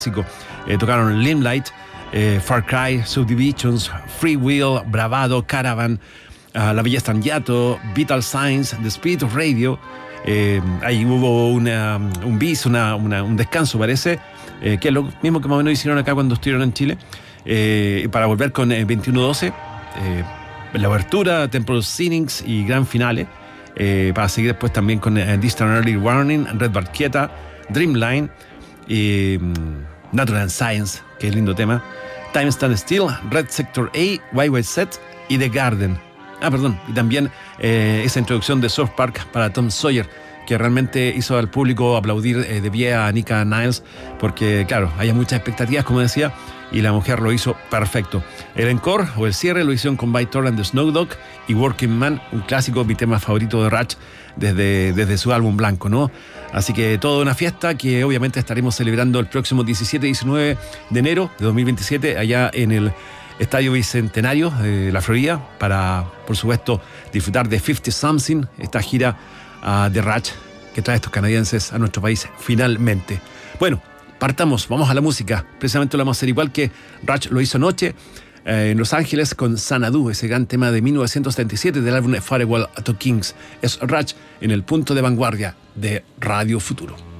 clásico. Tocaron Limelight, Far Cry, Subdivisions, Free Will, Bravado, Caravan, La Bella Stangiato, Vital Signs, The Spirit of Radio. Ahí hubo un bis, un descanso, parece, que es lo mismo que más o menos hicieron acá cuando estuvieron en Chile, para volver con 21-12, la abertura, Temple Scenes y gran finale, para seguir después también con Distant Early Warning, Red Barqueta, Dreamline, Natural Science, que es lindo tema, Time Stand Still, Red Sector A, White Set y The Garden. Y también esa introducción de South Park para Tom Sawyer, que realmente hizo al público aplaudir de pie a Nika Niles, porque claro, hay muchas expectativas, como decía, y la mujer lo hizo perfecto. El encore o el cierre lo hicieron con By and the Snow Dog y Working Man, un clásico, mi tema favorito de Ratch desde su álbum blanco, ¿no? Así que toda una fiesta que obviamente estaremos celebrando el próximo 17 y 19 de enero de 2027 allá en el Estadio Bicentenario de la Florida, para, por supuesto, disfrutar de 50 Something, esta gira de Ratch que trae a estos canadienses a nuestro país finalmente. Bueno, partamos, vamos a la música. Precisamente lo vamos a hacer igual que Ratch lo hizo anoche en Los Ángeles con Xanadu, ese gran tema de 1977 del álbum Farewell to Kings. Es Ratch en el punto de vanguardia de Radio Futuro.